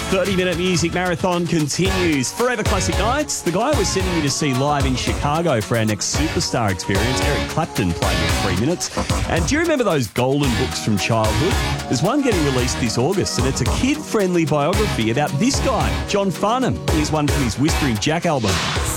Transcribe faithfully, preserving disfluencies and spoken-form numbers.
thirty-minute music marathon continues. Forever Classic Nights. The guy we're sending you to see live in Chicago for our next superstar experience, Eric Clapton, playing in three minutes. And do you remember those golden books from childhood? There's one getting released this August, and it's a kid-friendly biography about this guy, John Farnham. Here's one from his Whispering Jack album.